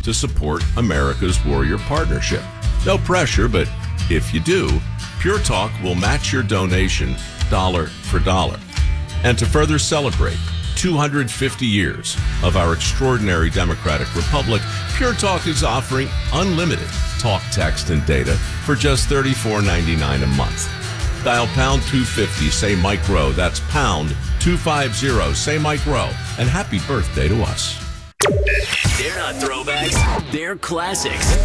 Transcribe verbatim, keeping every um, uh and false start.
to support America's Warrior Partnership. No pressure, but if you do, Pure Talk will match your donation dollar for dollar. And to further celebrate two hundred fifty years of our extraordinary democratic republic, Pure Talk is offering unlimited talk, text, and data for just thirty-four ninety-nine a month. Dial pound two fifty, say Mike Rowe. That's pound two fifty, say Mike Rowe. And happy birthday to us. They're not throwbacks, they're classics.